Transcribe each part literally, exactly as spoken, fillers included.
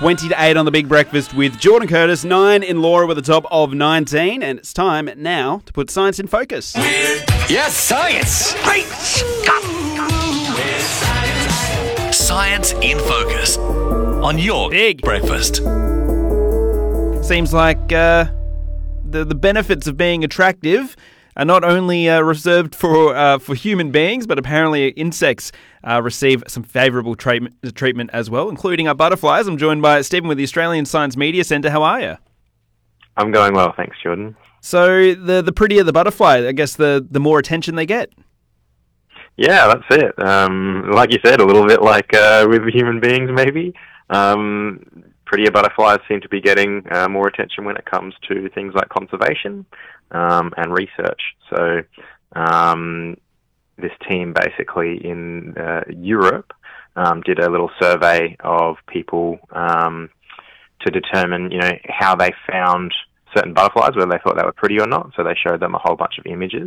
twenty to eight on the Big Breakfast with Jordan Curtis, nine in Laura with a top of nineteen, and it's time now to put science in focus. Yes, science! Great Scott! Science in focus on your Big Breakfast. Seems like uh, the the benefits of being attractive are not only uh, reserved for uh, for human beings, but apparently insects uh, receive some favourable treatment, treatment as well, including our butterflies. I'm joined by Stephen with the Australian Science Media Centre. How are you? I'm going well, thanks, Jordan. So the the prettier the butterfly, I guess the, the more attention they get. Yeah, that's it. Um, like you said, a little bit like uh, with human beings, maybe. Um, prettier butterflies seem to be getting uh, more attention when it comes to things like conservation um, and research. So um, this team basically in uh, Europe um, did a little survey of people um, to determine, you know, how they found certain butterflies, whether they thought they were pretty or not. So they showed them a whole bunch of images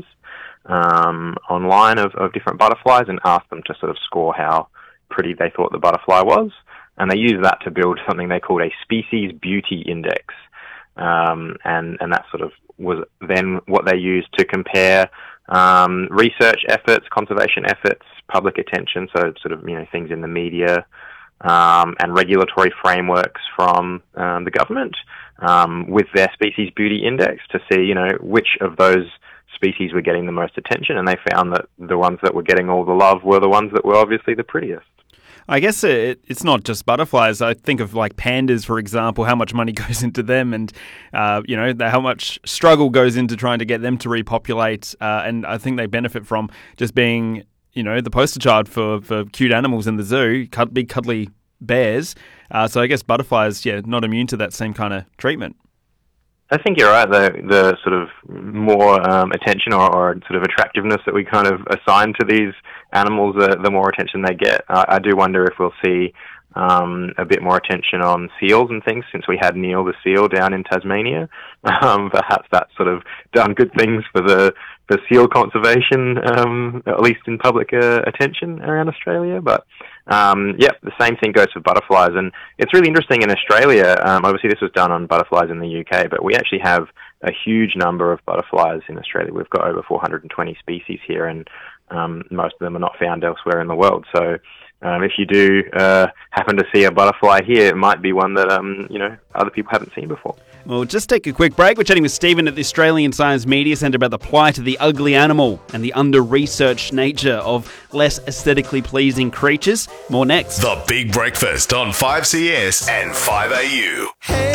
um, online of, of different butterflies and asked them to sort of score how pretty they thought the butterfly was. And they used that to build something they called a species beauty index. Um, and, and that sort of was then what they used to compare um, research efforts, conservation efforts, public attention, so sort of, you know, things in the media, um, and regulatory frameworks from um, the government um, with their species beauty index to see, you know, which of those species were getting the most attention. And they found that the ones that were getting all the love were the ones that were obviously the prettiest. I guess it, it's not just butterflies. I think of like pandas, for example, how much money goes into them and, uh, you know, how much struggle goes into trying to get them to repopulate. Uh, and I think they benefit from just being, you know, the poster child for, for cute animals in the zoo, big cuddly bears. Uh, so I guess butterflies, yeah, not immune to that same kind of treatment. I think you're right. The the sort of more um, attention or, or sort of attractiveness that we kind of assign to these animals, uh, the more attention they get. Uh, I do wonder if we'll see um, a bit more attention on seals and things, since we had Neil the seal down in Tasmania. Um, perhaps that's sort of done good things for the for seal conservation, um, at least in public uh, attention around Australia. But um, yeah, the same thing goes for butterflies. And it's really interesting in Australia. Um, obviously, this was done on butterflies in the U K, but we actually have a huge number of butterflies in Australia. We've got over four hundred twenty species here, and um, most of them are not found elsewhere in the world. So um, if you do uh, happen to see a butterfly here, it might be one that um, you know other people haven't seen before. Well, just take a quick break. We're chatting with Stephen at the Australian Science Media Centre about the plight of the ugly animal and the under-researched nature of less aesthetically pleasing creatures. More next. The Big Breakfast on five C S and five A U. Hey.